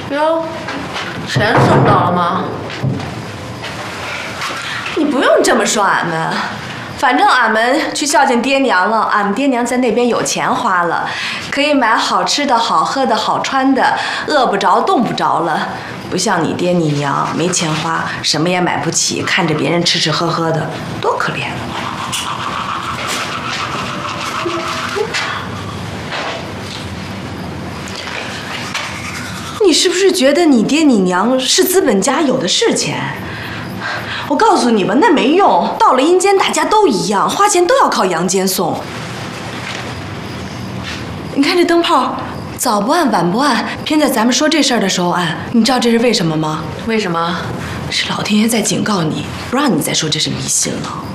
哟，钱送到了吗？ 你不用这么说俺们，反正俺们去孝敬爹娘了，俺们爹娘在那边有钱花了，可以买好吃的、好喝的、好穿的，饿不着、冻不着了。不像你爹你娘没钱花，什么也买不起，看着别人吃吃喝喝的，多可怜。你是不是觉得你爹你娘是资本家，有的是钱？我告诉你们，那没用。到了阴间，大家都一样，花钱都要靠阳间送。你看这灯泡，早不暗晚不暗，偏在咱们说这事儿的时候暗。你知道这是为什么吗？ 为什么？ 是老天爷在警告你，不让你再说这是迷信了。